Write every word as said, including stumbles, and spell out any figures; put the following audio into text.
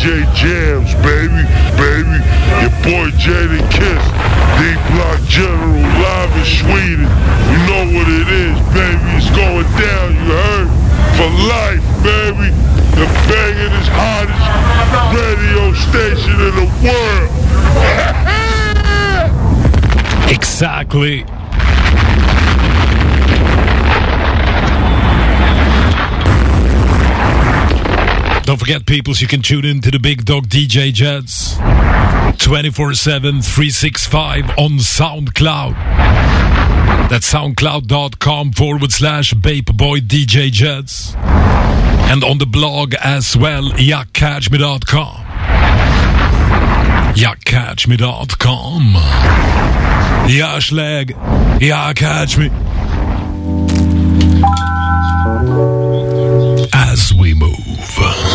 J Jams, baby, baby. Your boy Jada Kiss, D-Block General, live in Sweden. You know what it is, baby. It's going down, you heard? For life, baby. The bangingest, hottest radio station in the world. Exactly. Don't forget, peoples, you can tune in to the Big Dog D J Jets twenty-four seven, three sixty-five on SoundCloud. That's soundcloud.com forward slash Bapeboy D J Jets. And on the blog as well, jack catch me dot com. jack catch me dot com. Ja, Schläg. Ja, catch me.